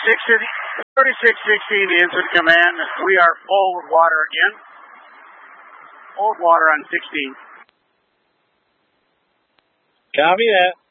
3616, the insert command. We are full with water again. Full with water on 16. Copy that.